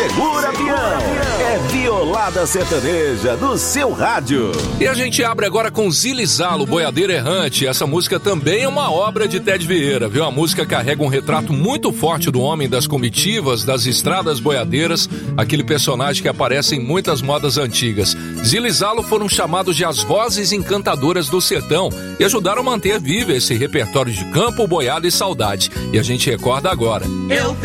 segura peão. É Violada Sertaneja no seu rádio. E a gente abre agora com Zilizalo, Boiadeiro Errante. Essa música também é uma obra de Ted Vieira, viu? A música carrega um retrato muito forte do homem das comitivas, das estradas boiadeiras, aquele personagem que aparece em muitas modas antigas. Zilizalo foram chamados de as vozes encantadoras do sertão e ajudaram a manter vivo esse repertório de campo, boiada e saudade. E a gente recorda agora.